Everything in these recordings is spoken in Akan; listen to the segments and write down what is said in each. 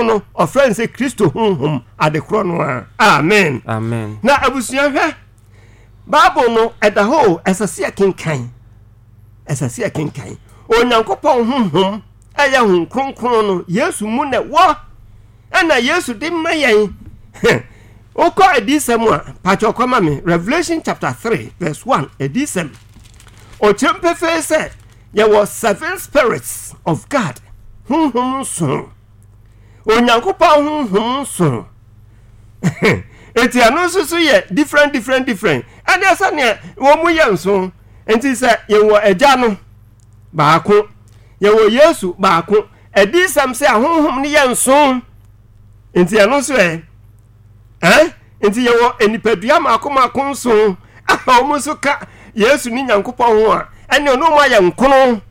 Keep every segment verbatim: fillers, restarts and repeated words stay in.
no of friends say Christo honhom adekro no amen amen na abusua hwe Bible no at the whole asase akenkan asase akenkan onyankopon honhom aya hun kronkron no Yesu mu na wo ana Yesu de mayen oko edisem a pachokoma me Revelation chapter three verse one edisem o chempefe say there was seven spirits of God honhom so onyankopon honhom so eti anonso so ye different different different and asa ne wo mu ye nso enti say ye wo agya no baako ye wo Yesu baako edisem say honhom ne ye nso enti anonso e eh enti ye wo enipadua maako maako nso a wo so ka Yesu ni nyankopon ho a ene ono ma ye nkono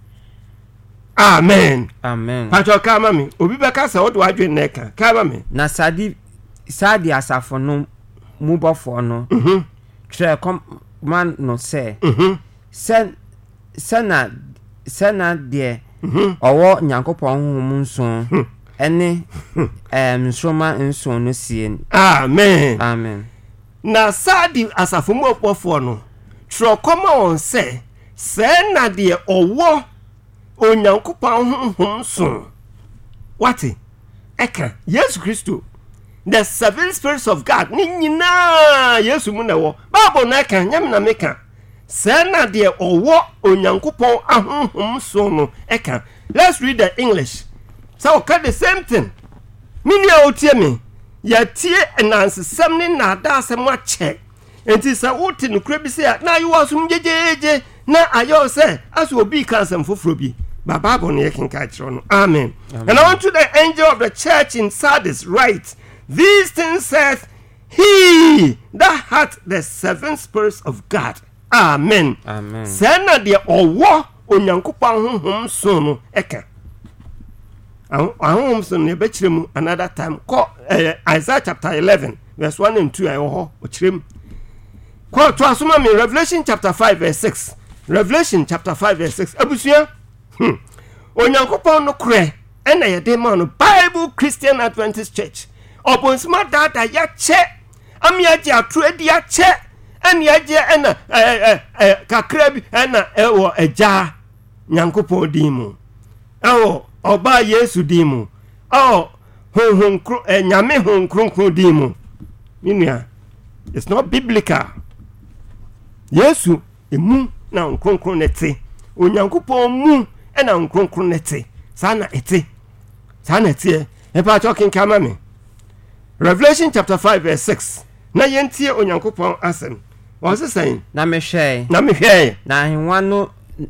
amen amen pacho kama mi obi beka sa odo adwe neka kama mi na sadi sadi asafo no mubofo no mhm tre kom man no say mhm sen sana sana de owo nyankopon honhom nso ene em nsoma nso no sie amen amen na sadi asafo mubofo no tre kom on say sana de owo onyankopon honhom so what eka Yesu Kristo the seven spirits of God ni nyina Yesu mu na wo Bible na eka nyam na meka sana de owo onyankopon ahonhom so no eka let's read the English so okay the same thing mini a otie me ya tie enansesem ni na da asem a che enti sa wote no kura bi se na yo asum jejeje na ayo se aso obi kan asem foforo bi ba Bible na yekin ka kiro no amen. Amen and unto the angel of the church in Sardis write, these things saith he that hath the seven spirits of God amen amen sana de owo onyankopon honhom so no eka ahonhom so ne be kirem another time ko uh, Isaiah chapter eleven verse one and two ayo ho o kirem ko to asoma me Revelation chapter five verse six Revelation chapter five verse six abusia hmm onyankopon no kure ena ye de man no Bible Christian Adventist Church obonsma dada ya che amia je atoadi ya che ene ya je ena eh eh kakra bi ena ewo eja nyankopon dimu ewo oba Yesu dimu oh honhom kro nyame hon kronkron dimu minua it's not biblical Yesu emu na kronkron nete onyankopon mu ena kronkron nete sana ete sana ete e pa talking kama me Revelation chapter five verse six na yentie onyankopon asem was saying na me hwe na me hwe na henwa no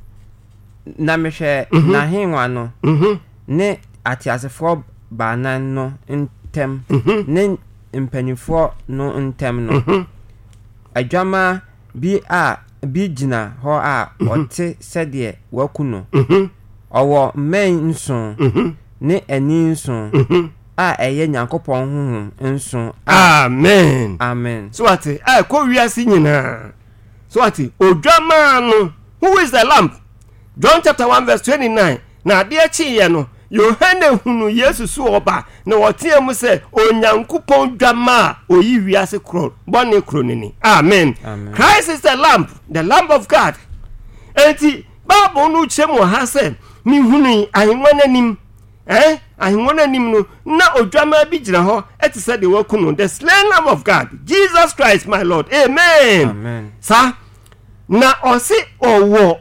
na me hwe na henwa no mhm ne atiasefo banan no ntem ne mpanifo no ntem no adwama bi a bi gina ho a ote sede wakuno mhm owo men nso ne ani nso a eye nyankopon honhom nso amen amen so ati a ko wiase nyina so ati odwama no who is the lamp John chapter one verse twenty-nine na de achi ye no Yohane hunu Yesu so oba na wotie mu se onyankopon dwama oyi wiase kro bone kro nini amen. Amen Christ is the lamp the lamp of God enti Bible no chemu ha se mi hunu ahinwananim eh ahinwananim no na odwama bi gina ho eti se de wakunu the slain lamb of God Jesus Christ my Lord amen amen sa na osi owo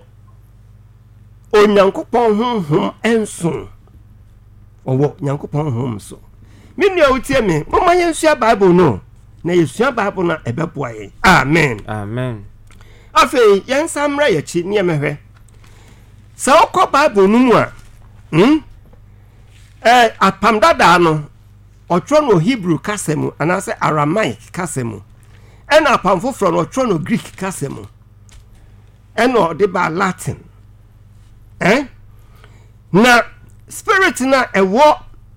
onyankopon honhom enso owo nyankopon honhom so minua utie me mama yensua Bible no na yesua Bible na ebeboa ye amen amen afei yensamra yachi ne mehwe sa okọ Bible no mu a hm eh apamdada no otro no Hebrew kasemu anase Aramaic kasemu ena apamfofro no otro no Greek kasemu eno de ba Latin eh na spirit na ewo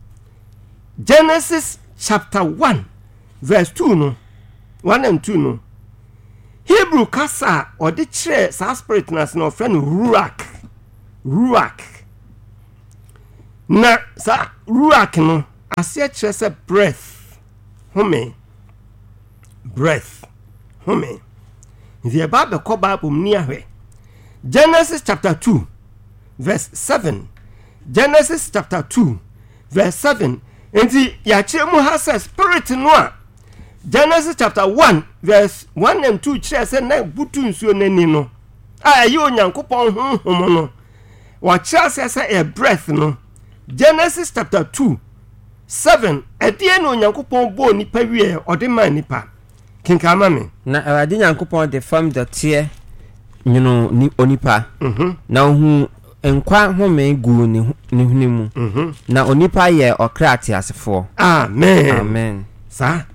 Genesis chapter one verse two no one and two no Hebrew kasa or the chre sa spirit na no friend ruach ruach na sa ruach no asia kyerɛ sɛ breath home breath home nti eba be kɔ Bible mu ni ahwɛ Genesis chapter two verse seven Genesis chapter two verse seven nti ya kyerɛ mu ha sɛ spirit no a Genesis chapter one verse one and two kyerɛ sɛ na butu nsuo n'ani no a ɛyɛ onyankopɔn honhom no wa kyerɛ sɛ sɛ a breath no Genesis chapter two seven ɛdeɛ no onyankopɔn bo nipa wie ɔde ma nipa kinkama me na awade nyankopɔn de fam dɔteɛ nyino ni onipa mhm na hu nkwa home gu ni ni mu mhm na onipa yɛ ɔkrate asefo amen amen sa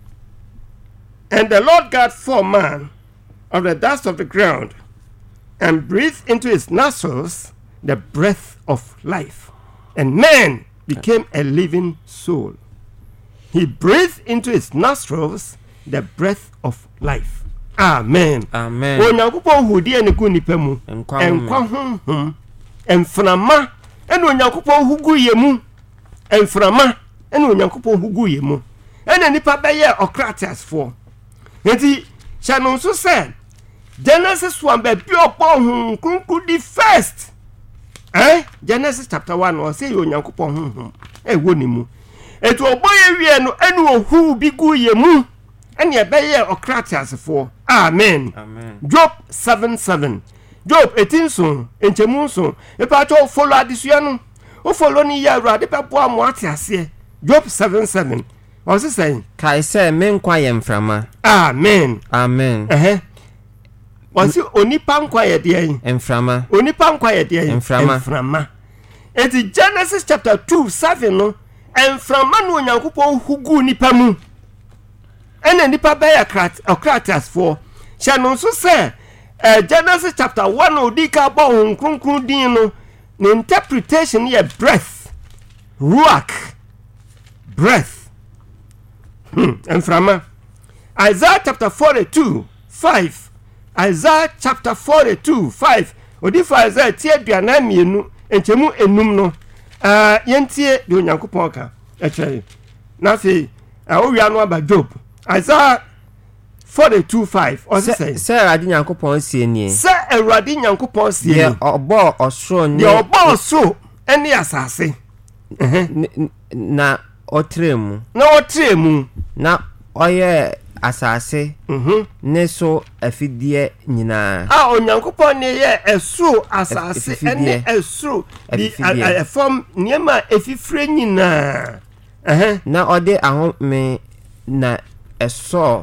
and the Lord God formed man of the dust of the ground and breathed into his nostrils the breath of life, and man became a living soul. He breathed into his nostrils the breath of life. Amen. Amen. Onyankopɔn hudi ene ku nipa mu. Enkwa honhom. Emframa ene onyankopɔn hugu yemu. Emframa ene onyankopɔn hugu yemu. Ene nipa bɛyɛ okratias for. Enti chano nso sɛ Genesis one be bi opon kunku di first. Eh? Genesis chapter one o say onyankopɔn honhom. E wo ni mu. Etu oboye wie no ene ohu bi gu yemu. Ene ebeye okratias for. Amen. Amen. Job seven seven. Job eighteen so enchemu so. E pa to follow adisua no. O follow ni ya Awurade bebo amo ate ase. Job seven seven. What's it saying? Kai say men kwa ye mframa. Amen. Amen. Eh. What's it onipa nkwa ye de yin? Mframa. Onipa nkwa ye de yin? Mframa. Mframa. Eti Genesis chapter two seven no. Mframa no onyankopɔn hugu nipa mu. Ene nipa be ya okratias for. Sha no so say uh, Genesis chapter one odika ba hon kronkron din no. The interpretation ye breath. Ruach. Breath. Hmm. Mframa. Isaiah chapter forty-two five. Isaiah chapter forty-two five. Odi for Isaiah tie aduana mienu enchemu enum no. Ah yentie de onyankopɔn ka. Eche. Na fe o wi anu aba Job. Isaiah forty-two five. O say say Awurade nyankopɔn sie nie. Say Awurade nyankopɔn sie. Ye obo osoro ne. Ye obo osoro ene asase. Na otremu. Na otremu. Na oye asase mhm ne so afidie nyina ah onyankopɔn ne ye esuro asase ene esuro bi efom niema efifire nyina eh na ode ahome na eso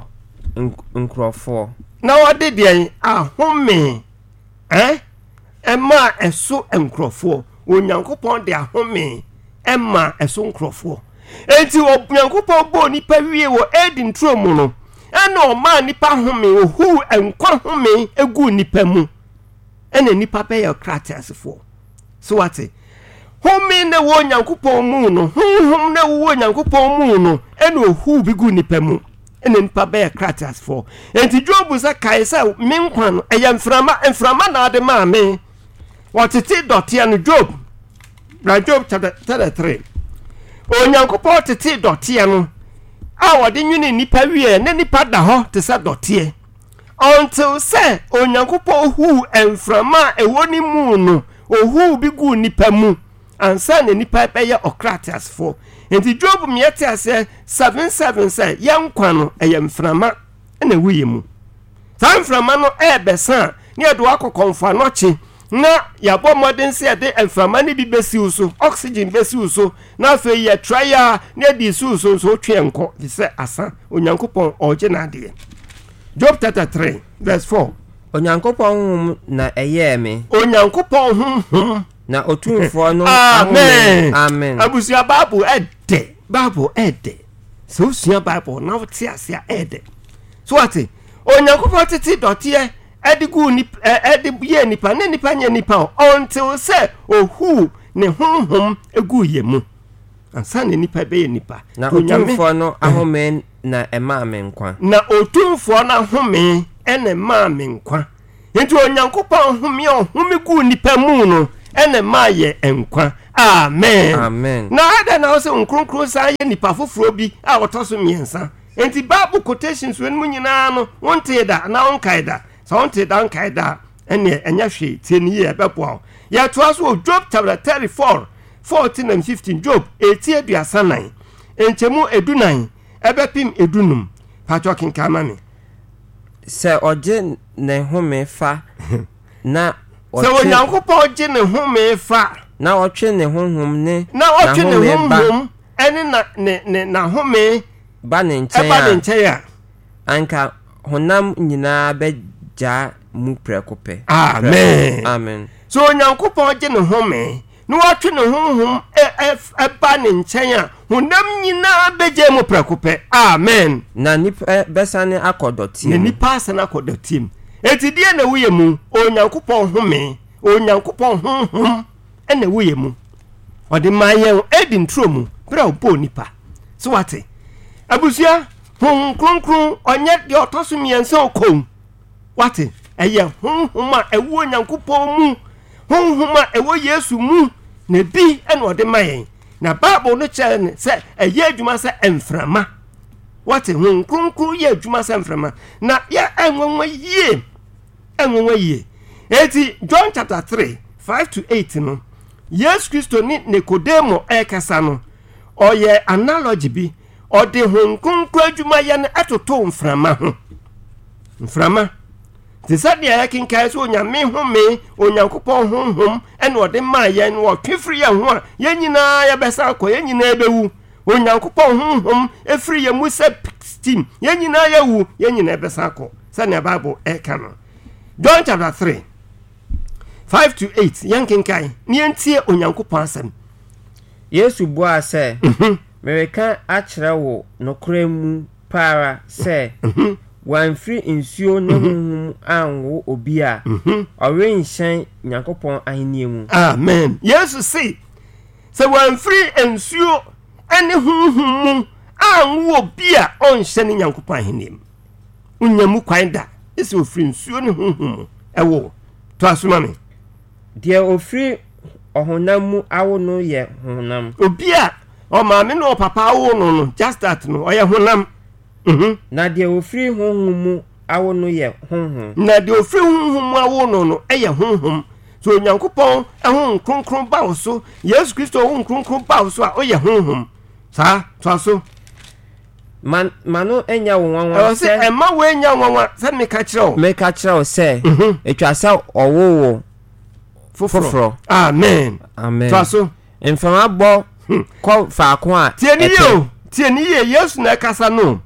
nkrofo na ode de ahome eh ema eso nkrofo onyankopɔn de ahome ema eso nkrofo enti onyankopɔn bo nipa wie wo Eden trom no ena o ma nipa home ohu enkwa home egu nipa mu ena nipa be ya kratasfo so what home na wo nyankopɔn mu no hum na wo nyankopɔn mu no ena ohu bi gu nipa mu ena nipa be ya kratasfo enti Job sa kai sa menkwa no eya mframa mframa na ade ma me watete dotia no Job na Job chapter thirty-three onyankopɔn tete dotia no a wode nwene nipa wie ne nipa da ho te sa dotie until say onyankopɔn hu emframa ewo ni mu no ohu bi gu nipa mu ansa ne nipa be ye okratias for enti Job miete ase seven seven say yankwa no eyemframa na wuye mu sa mframa no e besa ne edo akokɔmfa no chi na yabo modern say de emframa ni bi besiu so oxygen besiu so na fe ye trya na di su so so twe enko fi se asa onyankopɔn oje na de Job thirty-three verse four onyankopɔn na eye me onyankopɔn hum na otumfo no amen amen abusia Bible ede Bible ede so sua Bible na wote ase ede so ate onyankopɔn tete dotie edigu ni edibu ye nipa ne nipa nya nipa until say ohu ne honhom egu yemu ansa ne nipa be ye nipa na otumfo no ahome na ema amenkwa na otumfo na home ene ma amenkwa enti onyankopɔn home ohome gu nipa mu no ene ma ye enkwa amen amen na ada na ose nkronkron sa ye nipa foforo bi a otoso miensa enti bible quotations wen mu nyina no wonte da na onkaida so wonte da onkaida ene enya hwe tie ni ye bebo ya to aso Job chapter thirty-four fourteen and fifteen Job etie aduasa nine enchemu edunan ebepim edunum pacho kinkama me se oje ne home fa na se onyankopɔ oje ne home fa na otwe ne honhom ne na otwe ne honhom ene na ne ne na home ba ne nchen ba ne nchen ya anka honam nyina beja mu prekope amen amen so onyankopɔ oje ne home no watwe ne honhom e ba ne nchen a honam nyina beja mu prekope amen na nipa besane akodotie na nipa asana akodotie eti die na wuye mu onyankopɔ home onyankopɔ honhom ene wuye mu ode mayen edi ntro mu bra obo nipa so wate abusia hon kronkron onye de otoso miense okon wate eye honhom a ewo onyankopɔ mu honhom a ewo Yesu mu na bi ene ode mayen na bible no chen se eye adwuma se emframa wate hon kronkron ye adwuma se emframa na ya enwonwa yie enwonwa yie eti John chapter three five to eight no Yes Christo ni Nikodemo ekasa no oye analogy bi ode hon kronkron adwuma ye na atoto mframa ho mframa tisade ya kinkai so onyame home onyankopɔ honhom ene ode ma ye no twefiri ye ho a ye nyina ye besa akɔ ye nyina ebewu onyankopɔ honhom efiri ye musa steam ye nyina ye wu ye nyina besa akɔ sane bible eka no John chapter three five to eight yankinkai ni entie onyankopɔ asem Yesu bua se mereka akyerɛ wo nokora mu para se wan free insuo ne honhom anwo obi a ɔre nhyɛn nyankopɔn ahenie mu amen Yesu say se wan free insuo ene honhom mu anwo obi a ɔnhyɛ ne nyankopɔn ahenie mu unyamu kwan da ese ofri insuo ne honhom ɛwo to asoma me de ofri ohonam mu awo no ye honam obi a o maame no papa awo no no just that no o ye honam mhm na de ofri honhom mu awo no ye honhom na de ofri honhom mu awo no no e ye honhom so onyankopon ehon kronkron ba wo so Yesu Kristo ehon kronkron ba wo so a o ye honhom sa to so man mano enya wo wanwa se e ma wo enya wanwa se me ka kire o me ka kire o se etwa sa owo wo foforo amen amen to so enfama bo ko fa ko a tie ni yo tie ni ye Yesu na kasa no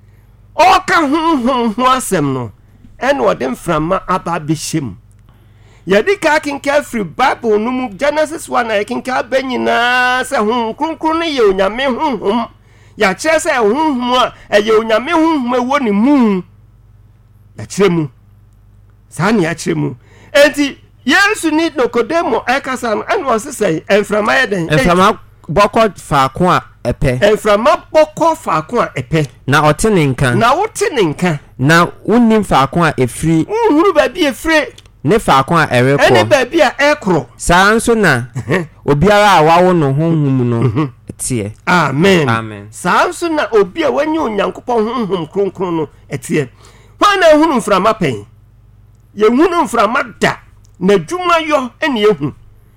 o ka honhom ho asem no en wo de mframa aba behim ye di ka kinka free Bible no mu Genesis one na kinka banyina se hon kronkron ne ye onyame honhom ya kire se honhom a ye onyame honhom ewo ni mu ya kire mu sa ne ya kire mu enti Yesu ni Nikodemo ekasa no ene wo sesai enframa ye den enframa boko fa ko a epe enframa boko fa ko a epe na ote ne nka na wote ne nka na unnim fa ko a efri uhuru ba bi efre ne fa ko a ere ko ene ba bi a ekro saa nso na obiara a wawo no honhom no tie amen amen saa nso na obi a wanyi onyankopɔn honhom kronkron no etie hwan na ehunu mframa pen ye hunu mframa da na dwuma yo ene ehu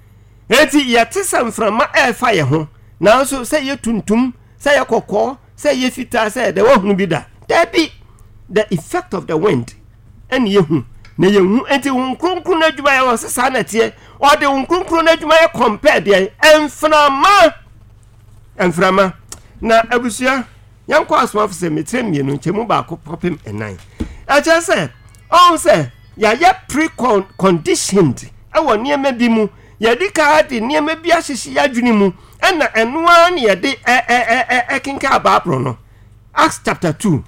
eti yete samframa efa ye ho na so se ye tuntum se ye kokko se ye fita se de wahunu bi da that be the effect of the wind ene ehu na ye hu enti hun kronkron na dwuma ye wose sa na tie o de hun kronkron na dwuma ye compare de enframa enframa na abusia yanko asomafo se metrem ye no nchemu ba ko popem enan a cha se on se ya ye pre-conditioned awo niema bi mu ya di ka de niema bi ahyeshi ya dwuni mu ena enoa ne ye de eh eh eh eh kinka abapro no Acts chapter two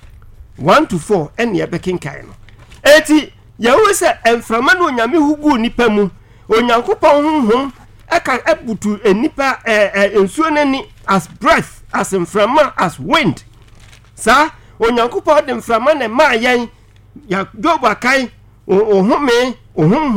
one to four ene ye bekinkai no eti ya wo se emframa no onyame hugu nipa mu onyankopon honhom eka ebutu enipa eh ensuo nani as breath as emframa as wind sa onyankopon de emframa ne ma yen ya Job akai ohome ohonhom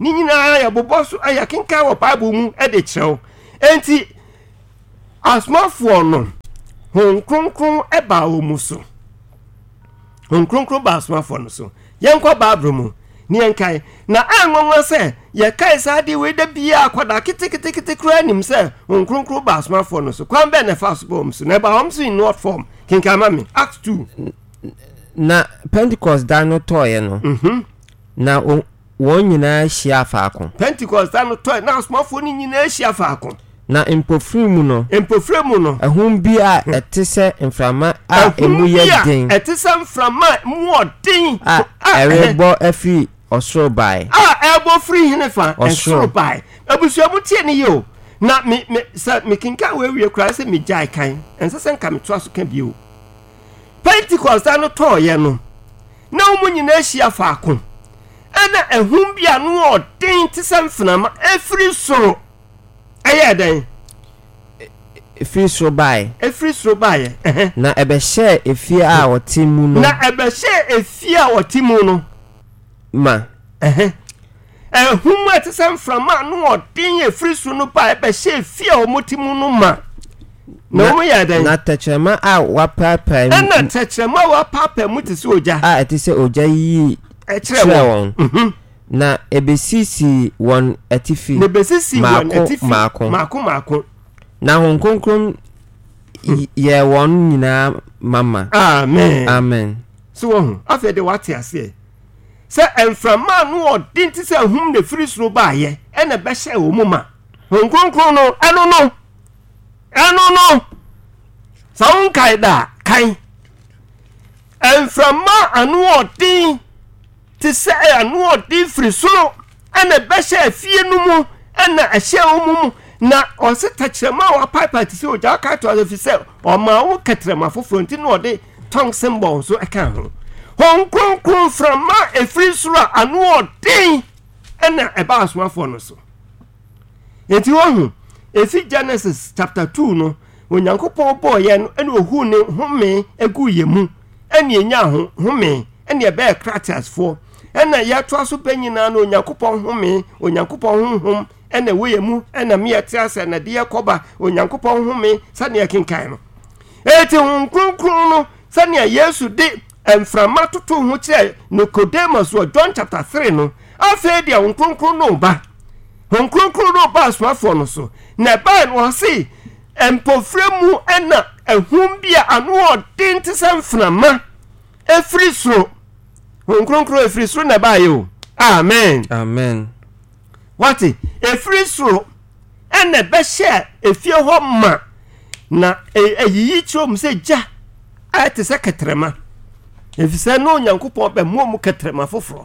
ni nyina ya bobɔ so aya kenka wɔ Bible mu e de kyerɛw enti asmafo no hon kronkron e ba wo mu so hon kronkron ba asmafo no so yenkɔ Bible mu ni enkai na anwonwa se ye kai sa de we da bia akwada kitikitikiti kura nim se hon kronkron ba asmafo no so kwan be na fa so bom so na ba hom so in what form kenka mami Acts two na Pentecost da no toye no mhm na won nyina hia faako Pentecost da no toye na asmafo ni nyina hia faako na empofrimu no empofrimu no ehun bia etise mframa a emu ye den etise mframa mu odin a erebo afi osoro bai a ebo free hinefa osoro bai abusuamu tie ni yo na me me sa me kinka we wie kura se me jai kan ensese nka me to aso ka bio Pentecost da no toye no na umu nyina hia faako ana ehun bia no odin tise mframa efri soro aye den efiri soro bai efiri soro bai eh na ebe hye efie a wotimu no na ebe hye efie a wotimu no ma eh eh hum atesam from no odin efiri soro no bai ebe hye efie a wotimu no ma na wo ya den na techema a wapapa mu na techema wapapa mu tisi oja a etise oja yi e kire won mhm na ebesisi won atifi na ebesisi won atifi mako mako mako na hon konkron ye won nyina mama amen amen so won afede wate ase se enframa no odin ti se hum na firi soro ba ye e na be hye wo mu ma hon konkron no eno no eno no saun kaida kai enframa anu odin ti se anu odin firi soro ena be hye fie no mu ena ahye wo mu na ose tachrema wa pipe ti se oja ka to afi se o ma wo katrema fofronti no de tongue symbol so aka ho hon kronkron from ma efiri soro anu odin ena e ba asomafo no so enti wo hu efi Genesis chapter two no onyankopon bo ye no ena ohu ne home egu yemu ena enya ho home ena e be kratas fo ena ya to aso panyina no onyankopon home onyankopon honhom ena we yemu ena me atiase na de yakoba onyankopon home sane akinkan no eti kronkron no sane Yesu de emframa toto ho kire Nicodemus wo John chapter three no afa dia kronkron no ba kronkron no ba asmafo no so na ba no se empofremu ena ehum bia anu odin tisem frama efri soro kronkron efri soro na ba yo amen amen wati efiri soro ene be hye efie ho ma na eyiyi chom se ja ate se ketrema efise no nyankopon be mo mu ketrema foforo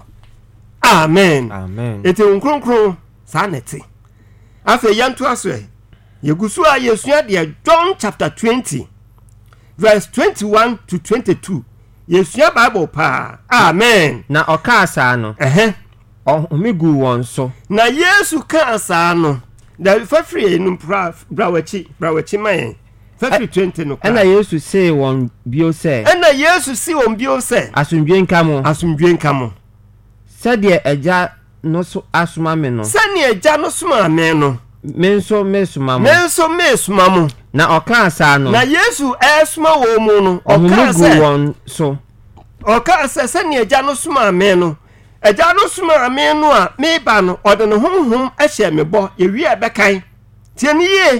amen amen ete nkronkron saneti afa yantu aso yegusu a yesua de John chapter twenty verse twenty-one to twenty-two yesua Bible pa amen na okasa no eh omigu won so na Yesu ka asa no da fafri no pra brawachi brawachi man fafri twenty no ka na Yesu say won bio say na Yesu si won bio say asumdwe nka mo asumdwe nka mo sade eja no so asuma me no sane eja no suma me no menso mesuma mo menso mesuma mo na oka asa no na Yesu esuma wo mu no oka asa won so oka asa sane eja no suma me no eja no suma ame no a me ba no ode no honhom ahye me bo ye wi ebekan tie ni ye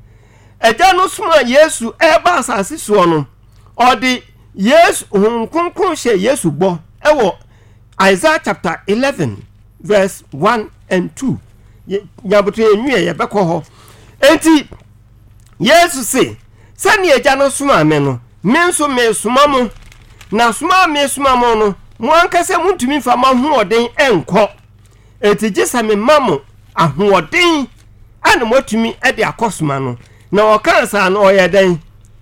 eja no suma Yesu e ba asase so no ode Yesu hon kronkron hye Yesu bo e wo Isaiah chapter eleven verse one and two nyaboto enwie ye beko ho enti Yesu se sani eja no suma me no me nso me suma mo na suma me suma mo no mo ankase muntumi fa ma hoɔden enko etije me mamo ahoɔden ana motumi e de akosoma no na ɔkansa no ɔyɛden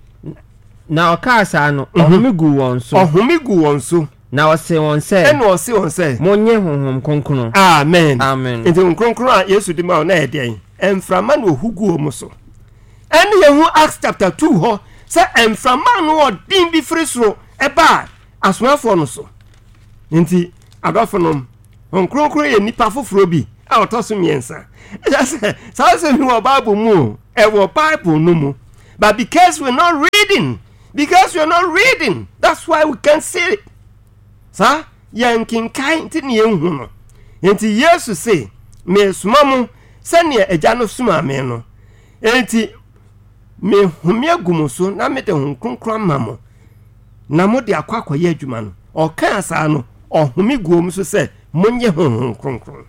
na ɔkansa no ɔhomigu won so ɔhomigu won so na ɔse won sɛ ɛna ɔse won sɛ monye honhom kronkron amen amen enti kronkron a Yesu di ma na ɛden emframa no ohugu omu so ɛne yehu Acts chapter two ho sɛ emframa no ɔdin bi firi soro ɛba asomafo no so nti adɔfonom nkronkron ye nipa foforo bi a otoso miensa just say say we Bible mu e wo Bible no mu but because we're not reading because we're not reading that's why we can't see it sa yankin kai tin ye hu no enti Yesu say me suma mu sane agya no suma me no enti me humia gumuso na me de hun kronkron mamo na mo de akwakwa ye adwuma no o kan asa no o humi guom so se monye hun kronkron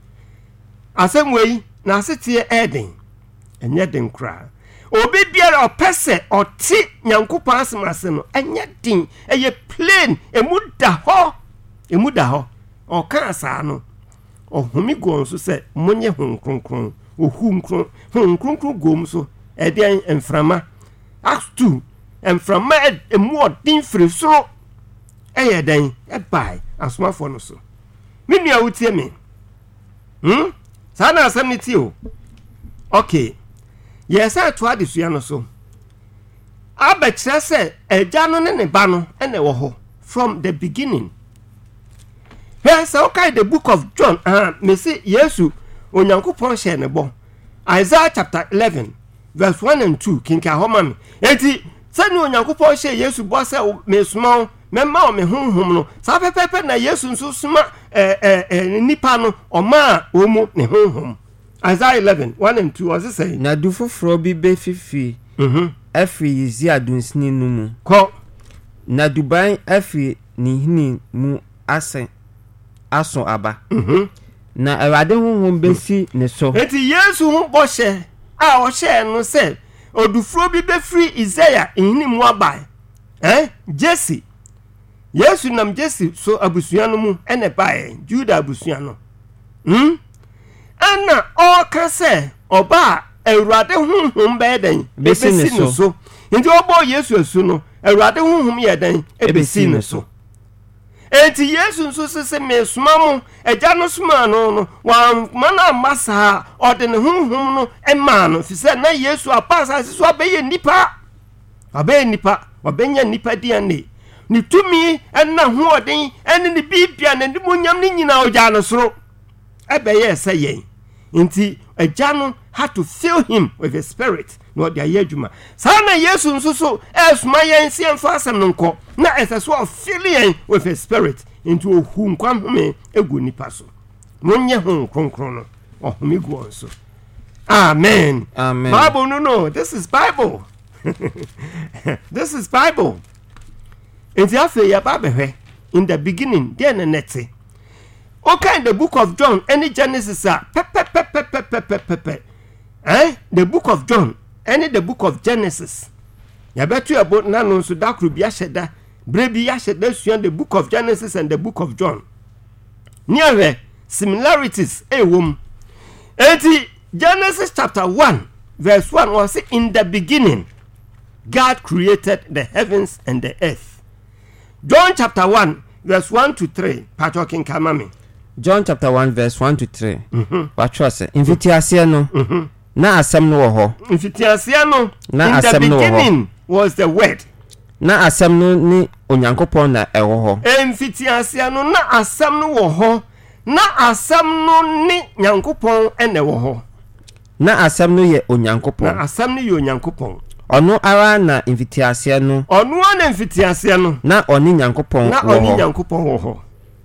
asem wei na asetie eden enye den kra obi biara opese oti nyankopon asemase no enye din eye plain emu da ho emu da ho o kan asa no o humi guom so se monye hun kronkron o hu nkron hun kronkron guom so eden enframa Acts two enframa emu odin firi so eye den e bai asomafo no so menu a wotie me hm sana asem ni ti o okay yes I to adesua no so abekire se eja no ne ne ba no ene wo ho from the beginning. Yes, okay, the book of John ah me say Yesu onyankopon hye ne bo Isaiah chapter eleven verse one and two kinka homa me enti se ni onyankopon hye Yesu bo se me suma memma o me honhom no sa pepepe na Yesu nso suma eh eh nipa no o ma o mu ne honhom. Isaiah eleven one and two was it say na du foforo bi be fifi mhm afri yizi adunsini no mu ko na duban afri ni hini mu asen aso aba mhm na awade honhom besi ne so eti Yesu hu bo hye a o hye no se odufuro bi be free Isaiah hini mu aba eh Jesse Yesu nam Jesse so abusua no mu ene bae Juda abusua no hm ana o ka se oba Awurade honhom be den besi ne so nti obo Yesu asu no Awurade honhom ye den ebesi ne so enti Yesu nso se me suma mu agya no suma no no wa mana masa ode ne honhom no ema no fi se na Yesu apasa se so abeye nipa abeye nipa obenya nipa diane ni tumi enna ho oden ene ni bibia na ndi munyam ni nyina ogya no soro ebeye se yen nti agya no had to fill him with the spirit no dia yadwuma sana Yesu nso so esuma yen se emfa asem no nko na eseso filling with the spirit into ohu nkwam home egu nipa so monye ho kronkron no ohumi gu onso amen amen Bible no no this is Bible this is Bible in the after ya babehwe in the beginning there na nete okay in the book of John any Genesis are pe pe pe pe pe pe pe pe pe eh the book of John any the book of Genesis ya betu about nanu so dakru bia sheda brebi ya sheda suan the book of Genesis and the book of John near similarities e wom eti Genesis chapter one verse one was in the beginning God created the heavens and the earth. John chapter one verse one to three patokin kamame John chapter one verse one to three mhm what was it invitiase no mhm na asem no wo ho invitiase no na in the asem no wo beginning was the word na asem no ni onyankopon na e wo ho invitiase no na asem no wo ho na asem no ni nyankopon ene wo ho na asem no ye onyankopon na asem no ye onyankopon ono ara na invitiase no ono na invitiase no na oni nyankopon na oni nyankopon wo ho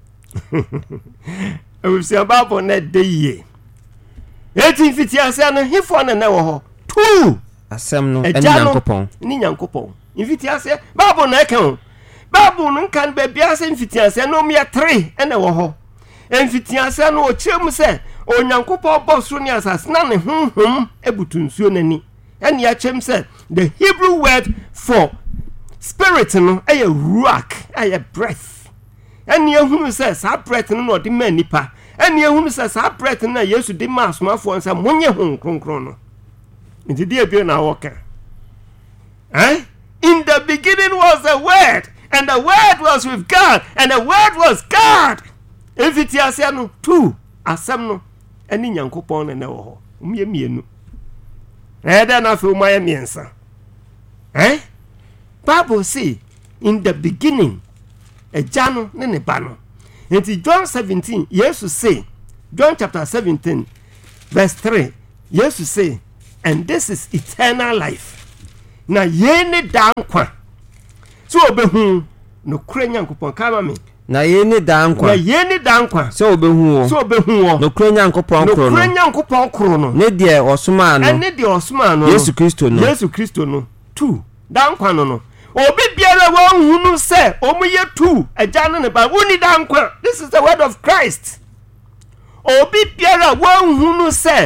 ewusia Bible na de ye eti invitiase no hifo na na wo ho tu asem no eni nyankopon ni nyankopon invitiase Bible na kan Bible no kan be biase invitiase no me three ene wo ho invitiase no o chemu se onyankopon bosro ni asas na ne honhom ebutunsuo nani ene ya chem se the Hebrew word for spirit no eye ruach eye breath ene ehunu se sa breath no no de manipa ene ehunu se sa breath na Yesu de ma asomafo nsa monye hon kronkron no nti de ebie na woka eh in the beginning was the word and the word was with God and the word was God invitiase no two asem no ene nyankopon na na wo ho umye mienu eh da na fe umaya miensa eh Bible say in the beginning a jano ne ne ba no nti John seventeen Jesus say John chapter seventeen verse three, Jesus say, and this is eternal life. Na ye ne dankwa. So obehu no kura Nyankopon kama me. Na ye ne dankwa. Na ye ne dankwa. So obehu wo. So obehu wo. No kura Nyankopon kro no. No kura Nyankopon kro no. Ne de osuma no. And ne de osuma no. Yesu Kristo no. Yesu Kristo no. Two. Dankwa no no. Obi biara wa hunu se omuye two agya no ne ba woni dankwa. This is the word of Christ. Obi biara wa hunu se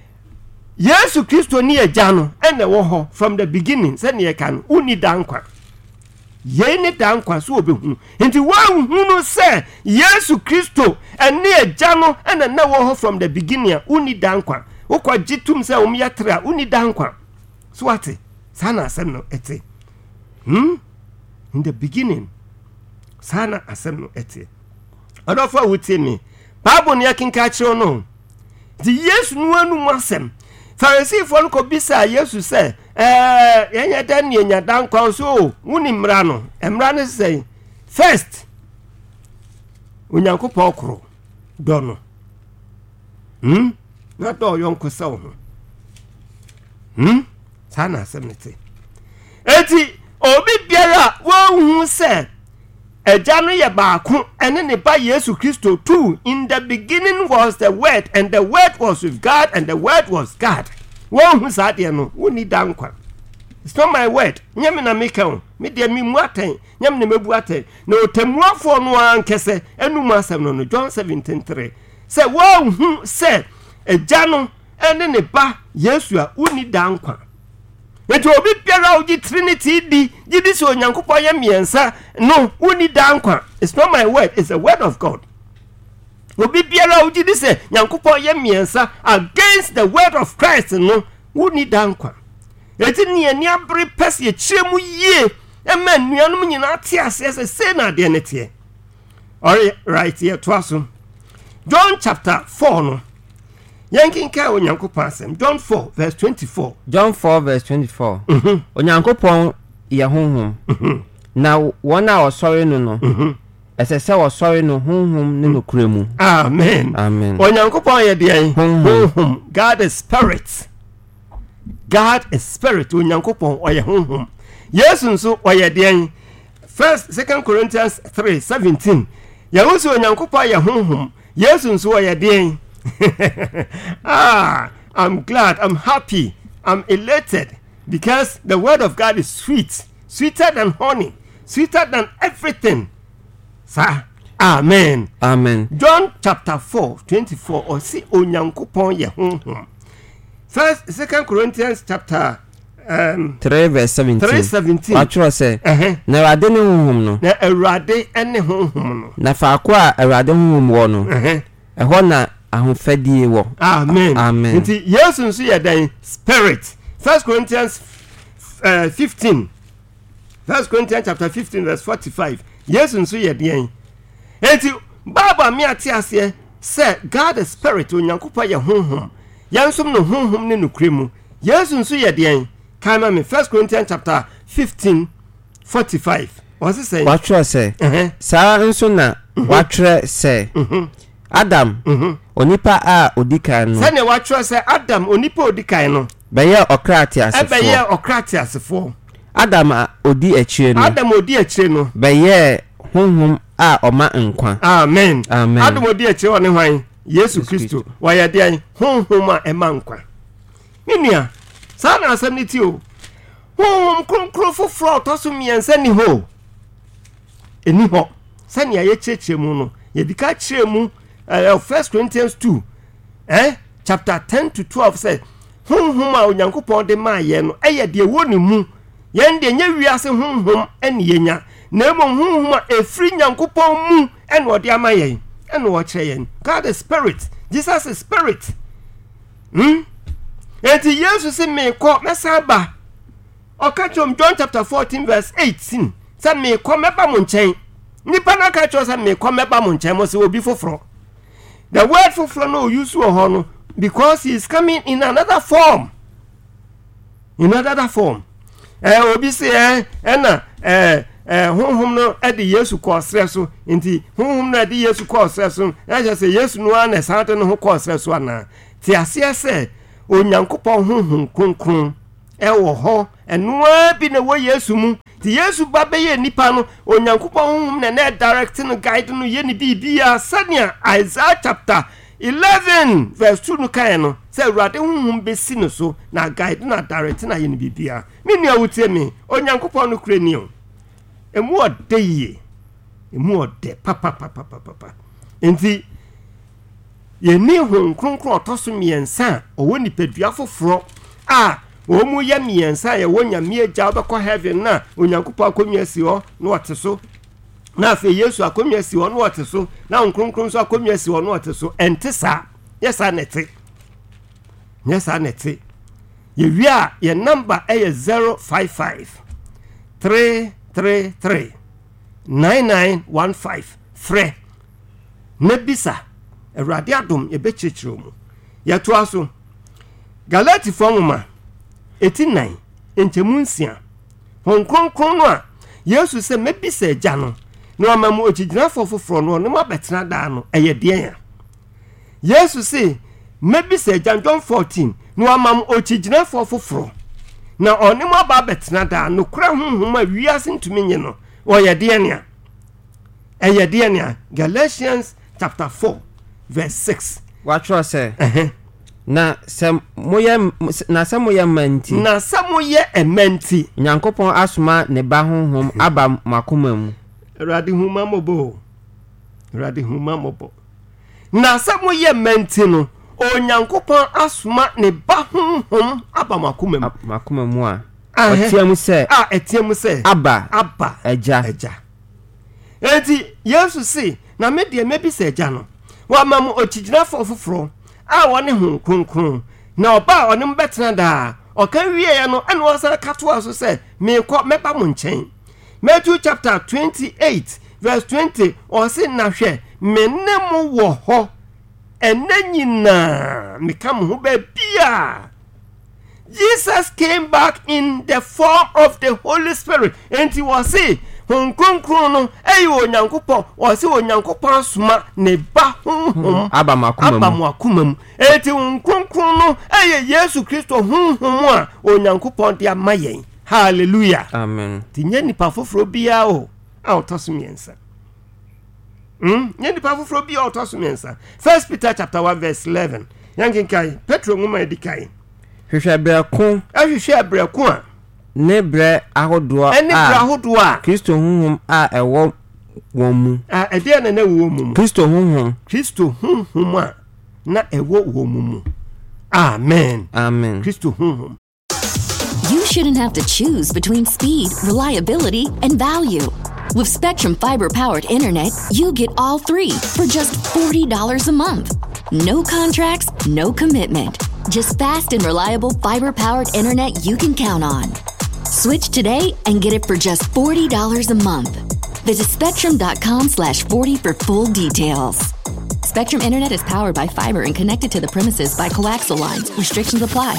Yesu Kristo ni agya no ene wo ho from the beginning se ne kan uni dankwa. Ye ne dankwa so obi hunu. Enti wa hunu se Yesu Kristo ene agya no ene na wo ho from the beginning uni dankwa. Okwa gitum se omuye tra uni dankwa. So what? Sana asem no ete. Hmm? In the beginning, sana asem no ete. Odofa wuti ni. Bible ni akinka kire no. Di Yesu nu anu masem. Pharisee fo ko bisa Yesu say, eh yenya dan yenya dan kwa so woni mra no. Emra no say, first Onyankopon okro do no. Hmm? Na do yonko sa ho. Hmm? Sana asem nete. Eti obi biara wo hu se eja no ye baako ene ne ba Yesu Kristo too. In the beginning was the word, and the word was with God, and the word was God. Wo hu sa de no woni dankwa. It's not my word. Nyame na meka ho. Me de mi mu aten. Nyame na mebu aten. Na otamuafo no ankese enum asem no no John seventeen three. Say wo hu se eja no ene ne ba Yesu a woni dankwa. Eto obi biara uji Trinity di gidi so Nyankopon ya miensa no uni dankwa. It's not my word, it's the word of God. Obi biara uji di se Nyankopon ya miensa against the word of Christ no uni dankwa. Eti ni eni abri pesi ye chiremu ye ema nuanum nyina ate ase ase se na de netie. All right here twaso. John chapter four no. Yankin ka Onyankopon asem John four verse twenty-four. John four verse twenty-four. Mhm. Onyankopon ye honhom. Mhm. Na wona osori no no. Mhm. Ese se osori no honhom ne no kuremu. Amen. Amen. Onyankopon ye de honhom. God is spirit. God is spirit. Onyankopon oye honhom. Yesu nso oye de First Second Corinthians three seventeen. Yahusu Onyankopon ye honhom. Yesu nso oye de ah, I'm glad, I'm happy, I'm elated because the word of God is sweet, sweeter than honey, sweeter than everything. Sir, amen. Amen. John chapter four, twenty-four, or see Onyankopon ye honhom. First, Second Corinthians chapter um, three verse seventeen. three seventeen. Watch say. Uh-huh. Na Awurade ne honhom no. Na Awurade ene honhom no. Na faako a Awurade honhom wo no. Uh-huh. Ehɔ na ahofadie wo. Amen. Amen. Nti Yesu nso ye dan spirit. First Corinthians uh, fifteen. First Corinthians chapter fifteen verse forty-five. Yesu nso ye dan. Nti Baba mi ate ase say God is spirit, Onyankopon ye honhom. Yansom no honhom ne no kremu. Yesu nso ye dan. Kama me First Corinthians chapter fifteen forty-five. What's it say? Watch say. Uh-huh. Saa nso na watch say. Mhm. Adam, mhm, onipa a odikan no. Sane watchwa say Adam onipa odikan no. Beye okrati asefo. E beye okrati asefo. Adam a odi akire no. Adam odi akire no. Beye honhom a oma nkwa. Amen. Amen. Adam odi akire one hwan? Yesu Kristo. Waya de honhom a ema nkwa. Minia, sana asem ni ti o. Honhom kronkron foforo to so miensa ni ho. Eni ho. Sane ya ye chechire mu no. Ye dika chire mu Uh, First Corinthians two, eh? Chapter ten to twelve says, honhom a Onyankopon de ma ye no eye de woni mu ye de nya wiase honhom ene yenya na mo honhom a efri Nyankopon mu ene ode ama ye ene wo kire ye. God is spirit, Jesus is spirit. Hmm? Enti Yesu se me ko mesaba okachom John chapter fourteen verse eighteen say me ko meba mo nchen nipa na ka cho say me ko meba mo nchen mo se obi foforo. The word for flow no use no because he is coming in another form. In another form. Eh obi say eh na eh eh honhom no e de Yesu ko osre so nti honhom no e de Yesu ko osre so na je se Yesu no ana sante no ko osre so ana ti ase ase onyankopon honhom kronkron e wo ho eno bi na wo Yesu mu ti Yesu ba be ye nipa no onyankopon honhom na na direct no guide no ye ni bibia sania Isaiah chapter eleven verse two no kan no say urade honhom be si no so na guide na direct na ye ni bibia me nua wotie me onyankopon no kure ni o emu ode ye emu ode papa papa papa enti ye ni hon kronkron otoso miensa owo nipadua foforo a o mu ye miensa ye wonya mieja obekọ heaven na onyankopon akomia si ho na oteso na afi Yesu akomia si ho na oteso na nkronkron so akomia si ho na oteso entesa yesa nete yesa nete ye wia ye number e zero five five three three three nine nine one five fre nebisa Erade adom ye bechichiro mu ye to aso Galati fomuma eighty-nine enchemu nsia hon kronkron no a Yesu se mebisa agya no na amamu ochigina fofoforo no no mabetena da no eye de ya Yesu se mebisa agya John fourteen na amamu ochigina fofoforo na oni maba betena da no kura honhom a wiase ntumi nye no oye de ya eye de ya Galatians chapter four verse six. What you say? Uh-huh. Na sem moye na sem moye manti. Na sem moye ementi. Nyankopon asoma ne ba honhom aba makoma mu. Erade huma mobo. Erade huma mobo. Na sem moye menti no, o Nyankopon asoma ne ba honhom aba makoma mu. Makoma mu a. Otiam se. Ah, etiam se. Aba. Aba. Eja. Eja. Enti Yesu se, na me de mebi se eja no. Wa mamu ochigina fofoforo a woni hu kronkron na oba oni mbetena da o kan wie ya no ene wo sara kato aso se me ko meba mu nchen Matthew chapter twenty-eight verse twenty o se na hwe me ne mu wo ho ene nyina me kam hu ba bia Jesus came back in the form of the Holy Spirit and he was say hon kronkron no eyo onyankopon o se onyankopon asoma ne ba honhom aba makoma aba makoma eti hon kronkron no eye Yesu Kristo honhom a onyankopon de amayen hallelujah amen tinye nipa foforo bia o a otosomiensa mm nye nipa foforo bia otosomiensa First Peter chapter one verse eleven yankinkai Petro ngoma edikai hwehwe breko ahwehwe breko a ne bre ahodo a ene bre ahodo a Kristo honhom a ewo won mu a ede na na wo mu Kristo honhom Kristo honhom a na ewo wo mu amen amen Kristo honhom. You shouldn't have to choose between speed, reliability, and value. With Spectrum fiber-powered internet, you get all three for just forty dollars a month. No contracts, no commitment. Just fast and reliable fiber-powered internet you can count on. Switch today and get it for just forty dollars a month. Visit spectrum.com slash 40 for full details. Spectrum Internet is powered by fiber and connected to the premises by coaxial lines. Restrictions apply.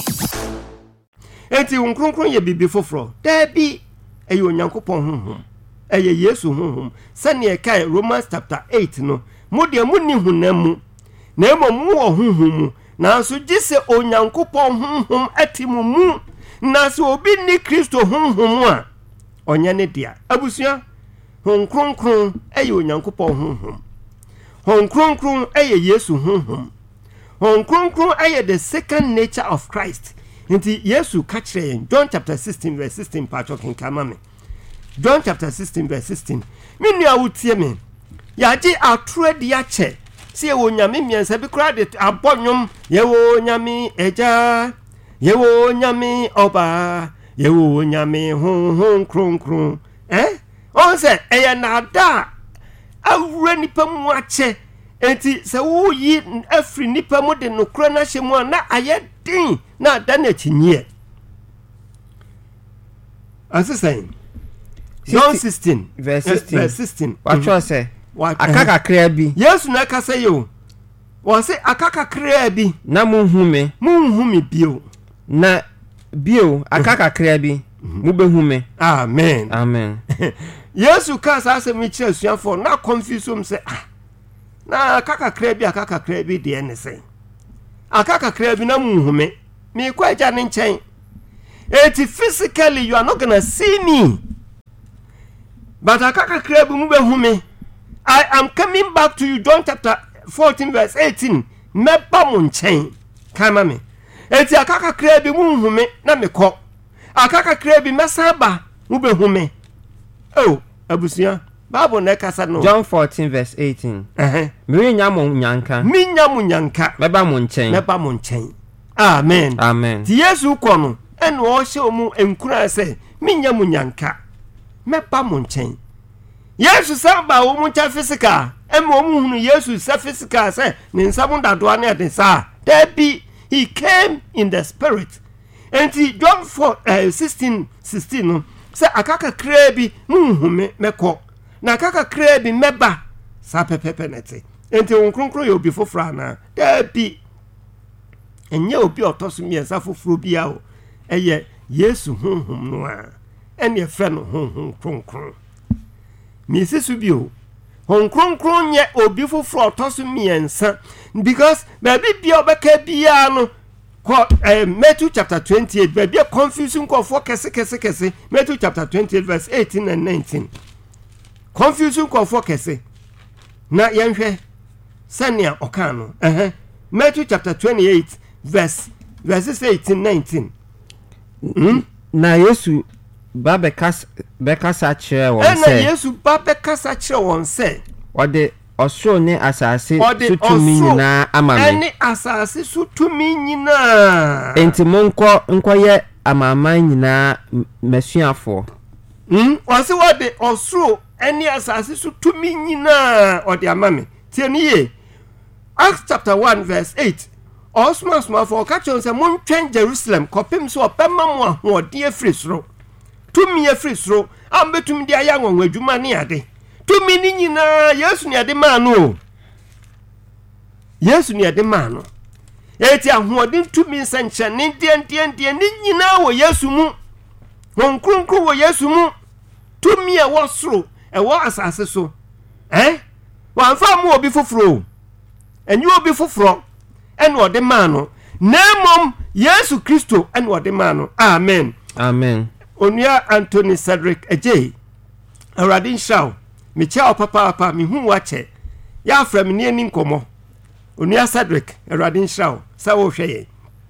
Enti unkronkron ye bibi foforo. Dabi eye onyankopon honhom. Eye Yesu honhom. Sane e kai Romans chapter eight no. Mo de mu ni hunamu. Na emom wo honhom mu. Na so gise onyankopon honhom atimu mu. Na so obi ni Kristo honhom a onya ne dia. Abusua honkronkron eye onyankopon honhom. Honkronkron eye Yesu honhom. Honkronkron eye the second nature of Christ. Inti Yesu kachre John chapter sixteen verse sixteen pa chokin kamame. John chapter sixteen verse sixteen. Me nua wutie me. Ya ji atro dia che. Se wo nyame miensa bi kra de abonyom ye wo nyame eja. Ye wo nyame oba. Ye wo nyame hon hon kron kron. Eh? On se eye na da. Awura nipa mu ache. Enti se wo yi afri nipa mu de no kra na hyemu na ayedin na da na chinye. As saying John sixteen verse sixteen verse sixteen. What you say? Akaka krea bi. Yesu na ka say yo. Wo say akaka krea bi na munhu me. Munhu me bio. Na bio akaka krea bi. mubehume. Amen. Amen. Yesu ka sa asem mi kire suafo na confuse um say ah na kaka kra bi akaka kra bi de ene say akaka kra bi na muhume me kwa agya ne nchen. It physically you are not gonna see me, but akaka kra bi mu behume. I am coming back to you. John chapter fourteen verse eighteen. Meba mo nchen kama me eti akaka kra bi mu hume na me kɔ akaka kra bi mesaba mu behume. Oh, abusia Bible na kasa no. John fourteen verse eighteen. Eh. Me nya mo nyanka. Me nya mo nyanka. Meba mo nchen. Meba mo nchen. Amen. Amen. Ti Yesu kɔ no ene o hye omu enkura se me nya mo nyanka. Meba mo nchen. Yesu samba o mu ncha physical. Emo mu hunu Yesu sa physical say ne nsam dadoa na de sa. There be he came in the spirit. And he John four uh, sixteen sixteen no say akaka kra bi muhume meko na akaka kra bi meba sa pepepe nete. Enti onkronkro ye obi foforo na there be enye obi otoso miensa foforo bia o eye Yesu honhom no a ene efre no honhom kronkron mi sesu bi o honkronkron nye obi foforo otoso miensa because baby bia obeka bia no ko uh, Matthew chapter twenty-eight baby confusing ko for kese kese kese Matthew chapter twenty-eight verse eighteen and nineteen confusing ko for kese na yenhwe sania okano eh Matthew chapter twenty-eight verse verses eighteen nineteen. Mm? Na Yesu ba bekas bekasa kire won se. Na Yesu ba bekasa kire won se. Ode osoro ne asase sutumi nyina amame. Ene asase sutumi nyina. Enti monko nkoye amama nyina masuafo. Mm? Osi wode osoro ene asase sutumi nyina ode amame. Tie ni ye. Acts chapter one verse eight. Osma sma for catch on say mon twen Jerusalem kopim so opema mo ahode afri soro. Tumi afri soro am betumi dia ya nwanwa adwuma ne ade. Tumi ni nyina Yesu ne ade ma no. Yesu ne ade ma no. Eti ahode tumi nsanche ne die die die ni nyina wo Yesu mu. Won kronkro wo Yesu mu. Tumi e wo soro e wo asase so. Eh? Wan fa mu obi foforo. Enyu obi foforo ene ode ma no. Nemom Yesu Kristo ene ode ma no. Amen. Amen. Onua Anthony Cedric Ejay Aradin Shaw me cha papa papa me hu wache ya fra me ne ani nkomo Onua Cedric Aradin Shaw sa wo hweye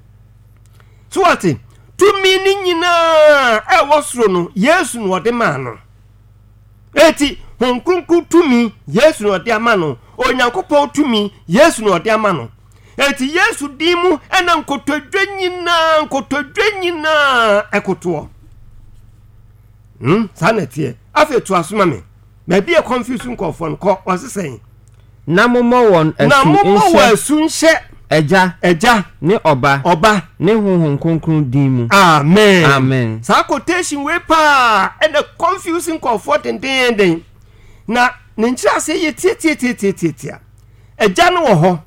so ati tumi ni nyina e wosoro no Yesu no ode ma no eti honkrunku tumi Yesu no ode ama no onyankopɔ tumi Yesu no ode ama no eti Yesu dimu ena nkotodwe nyina nkotodwe nyina ekoto. Hmm, sanetie. Afi to asoma me. Me be confusing ko fon ko osesen. Na momo won asu Na momo asu nhye eja eja ne oba oba ne honhom kronkron din mu. Amen. Amen. Sa quotation we pa and the confusing ko for den den den. Na ne nchira se ye tie tie tie tie tie tie. Eja no wo ho.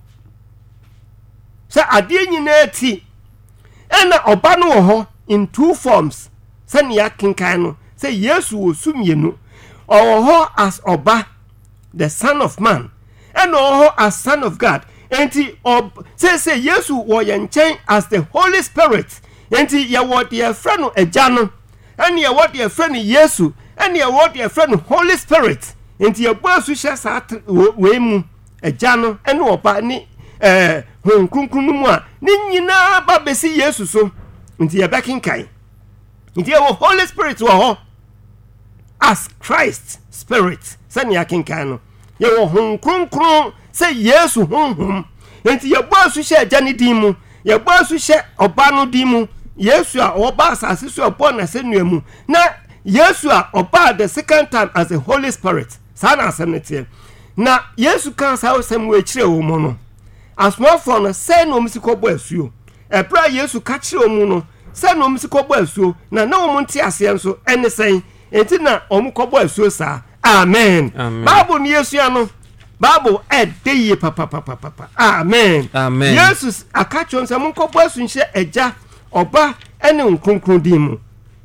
Sa ade nyina ati. Ena oba no wo ho in two forms. Sa ne yakinkan no. Say Yesu wo sumienu oho as oba the son of man and oho as son of God. Enti ob say say Yesu wo yenchen as the Holy Spirit. Enti ye what your friend no eja no and ye what your friend Yesu and ye what your friend Holy Spirit. Enti ye bo asu hye sa we mu eja no and oba ni eh hon kunkun mu a ni nyina ba besi Yesu so. Enti ye bakin kai. Enti ye wo Holy Spirit wo ho as Christ Spirit. Sani akinkan no. Ye wo hon kronkron say Yesu honhom. Enti ye bo asu hye agya ne din mu. Ye bo asu hye oba no din mu. Yesu a oba asase so obo na senua mu. Na Yesu a oba the second time as the Holy Spirit. Sana asemnetie. Na Yesu kan sa osem we kire wo mu no. Asmafo no say no msikobo asuo. Ebra Yesu ka kire wo mu no. Say no msikobo asuo na na wo nti ase nso ene sen. Enti na omukobo asuo sa. Amen. Amen. Bible ni Yesu ano. Bible e dey papa papa papa. Amen. Amen. Jesus akacho nse munkobo asu nhye eja oba ene nkronkron din mu.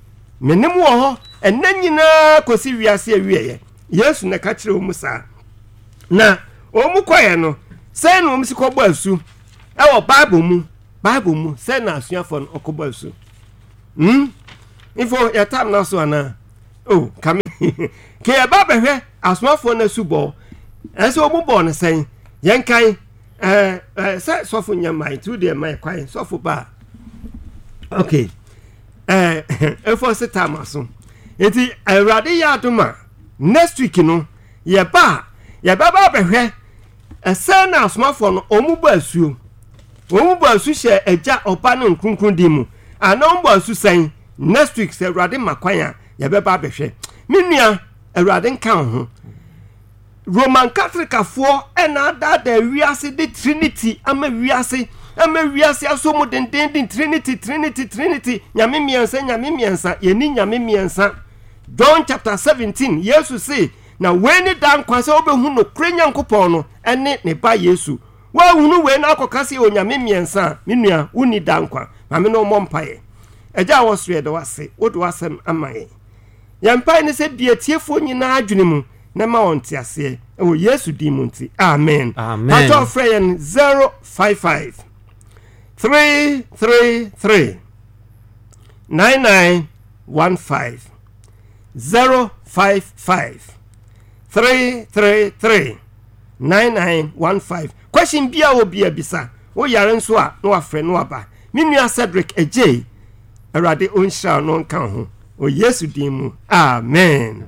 menim wo ho ena nyina kosi wiase awieye Yesu na ka kire omu saa na omu kwaye no say no omu sikọbọ asu e wo Bible mu Bible mu say na asuafo no okọbọ asu hm ifo ya tam na so ana oh kame ke ya ba behwe asuafo na subo ese omu bo ne sen yenkan eh eh say sofo nyamai through the my kwan sofo ba okay eh efo se tam aso enti awrade ya adoma next week no ye ba ye ba ba behwe ese na asuafo no omu ba asuo omu ba asu hye eja oba no nkrunkrun di mu ana omu ba asu sen next week se awrade makwan a ye ba ba behwe menua awrade nkan ho Roman Catholic afo ena da da wiase the Trinity ama wiase ama wiase asomo den den den Trinity Trinity Trinity nyame miensa nyame miensa yeni nyame miensa John chapter seventeen Jesus say na weni dan kwase obehu no krenyankopon no ene ne ba Yesu wa hunu we na akokase o nyame miensa menua uni dan kwa mame no mompae eja wo so ye de wase wodo wasem amaye yampai ne se bietiefo nyina adwene mu na ma wonti ase o Yesu di munti amen amen pato friend zero five five three three three nine nine one five zero five five three three three nine nine one five question bia obi abisa wo yare nso a no afre no aba minua Cedric Ejay Awurade onhira no nkan ho o Yesu di mu amen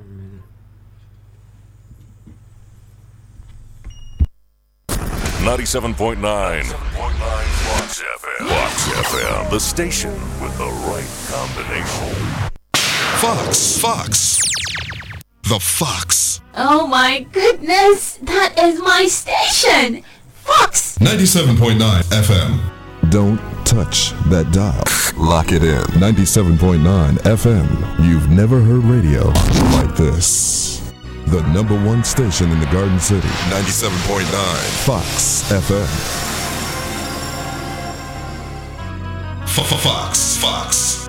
ninety-seven point nine Fox F M. Fox F M, the station with the right combination. Fox, Fox, the Fox. Oh my goodness, that is my station, Fox. ninety-seven point nine F M. Don't touch that dial. Lock it in. ninety-seven point nine F M. You've never heard radio like this. The number one station in the Garden City. ninety-seven point nine Fox F M. Fox, Fox.